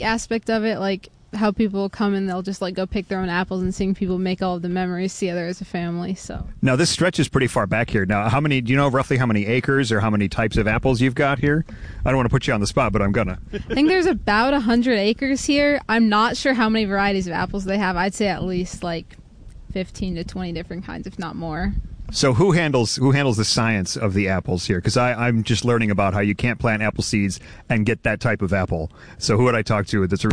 aspect of it, like how people come and they'll just like go pick their own apples, and seeing people make all of the memories together as a family. So now this stretches pretty far back here. Now, do you know roughly how many acres or how many types of apples you've got here? I don't want to put you on the spot, but I'm gonna. I think there's about 100 acres here. I'm not sure how many varieties of apples they have. I'd say at least like 15 to 20 different kinds, if not more. So who handles the science of the apples here? Because I'm just learning about how you can't plant apple seeds and get that type of apple. So who would I talk to that's